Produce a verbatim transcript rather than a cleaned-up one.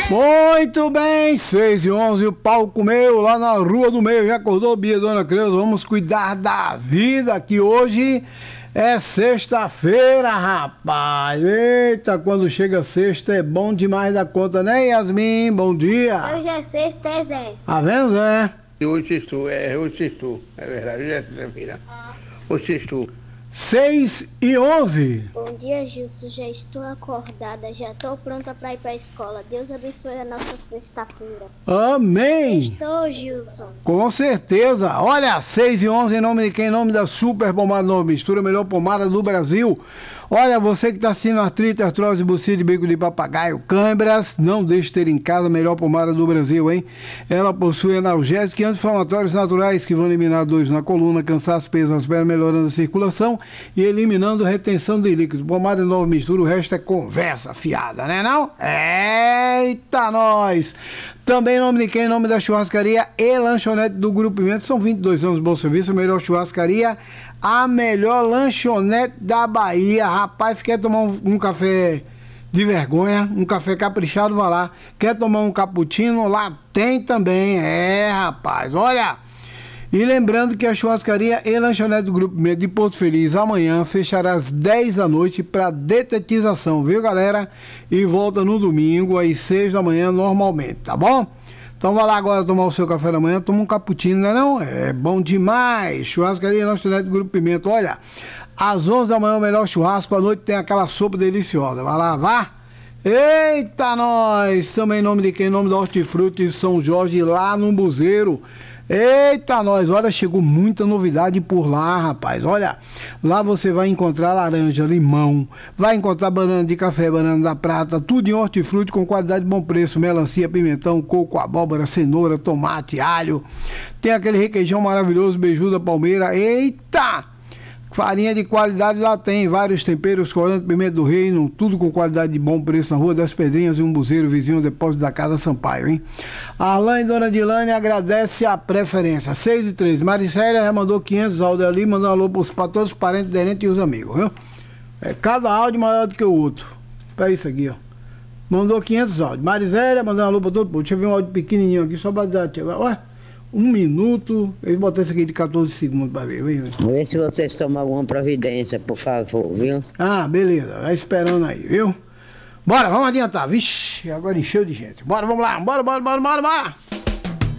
Muito bem, seis e onze, o pau comeu lá na Rua do Meio. Já acordou, Bia, dona Creuza? Vamos cuidar da vida, que hoje é sexta-feira, rapaz. Eita, quando chega sexta é bom demais da conta, né, Yasmin? Bom dia. Hoje é sexta, é Zé. Tá vendo, Zé? Hoje estou, é, hoje estou. É verdade, hoje é sexta-feira. Hoje estou. seis e onze. Bom dia, Gilson. Já estou acordada, já estou pronta para ir para a escola. Deus abençoe a nossa sexta-feira. Amém. Estou, Gilson. Com certeza. Olha, seis e onze, em nome de quem? Em nome da Super Pomada Nova Mistura, a melhor pomada do Brasil. Olha, você que está assistindo artrite, artrose, bucite, bico de papagaio, câimbras, não deixe de ter em casa a melhor pomada do Brasil, hein? Ela possui analgésicos e anti-inflamatórios naturais que vão eliminar dores na coluna, cansaço, peso nas pernas, melhorando a circulação e eliminando retenção de líquido. Pomada Nova Mistura, o resto é conversa fiada, né não? Eita, nós! Também em nome de quem? Em nome da churrascaria e lanchonete do Grupo Pimenta. São vinte e dois anos de bom serviço, a melhor churrascaria, a melhor lanchonete da Bahia. Rapaz, quer tomar um, um café de vergonha, um café caprichado, vai lá. Quer tomar um cappuccino? Lá tem também. É, rapaz, olha. E lembrando que a churrascaria e lanchonete do Grupo Pimenta de Porto Feliz amanhã fechará às dez da noite para detetização, viu, galera? E volta no domingo às seis da manhã normalmente, tá bom? Então vai lá agora tomar o seu café da manhã, toma um cappuccino, não é não? É bom demais. Churrascaria e lanchonete do Grupo Pimenta. Olha, às onze da manhã o melhor churrasco, à noite tem aquela sopa deliciosa. Vai lá, vá. Eita, nós! Também em nome de quem? Em nome da Hortifruti de São Jorge, lá no Buzeiro. Eita, nós, olha, chegou muita novidade por lá, rapaz. Olha, lá você vai encontrar laranja, limão, vai encontrar banana de café, banana da prata, tudo em hortifruti com qualidade e bom preço. Melancia, pimentão, coco, abóbora, cenoura, tomate, alho. Tem aquele requeijão maravilhoso, beiju da palmeira. Eita! Farinha de qualidade lá tem, vários temperos, corante, pimenta do reino, tudo com qualidade de bom preço na Rua das Pedrinhas, um buzeiro, vizinho ao depósito da Casa Sampaio, hein? A Arlane e Dona Dilane agradece a preferência. seis e três. Maricélia já mandou quinhentos áudios ali, mandou um alô para todos os parentes, aderentes e os amigos, viu? É cada áudio maior do que o outro. É isso aqui, ó. Mandou quinhentos áudios. Maricélia mandou um alô para todo mundo. Deixa eu ver um áudio pequenininho aqui, só para dar. Olha. Um minuto, eles botam isso aqui de quatorze segundos para ver, viu? Vê se vocês tomam alguma providência, por favor, viu? Ah, beleza, vai esperando aí, viu? Bora, vamos adiantar, vixe, agora encheu de gente. Bora, vamos lá, bora, bora, bora, bora, bora!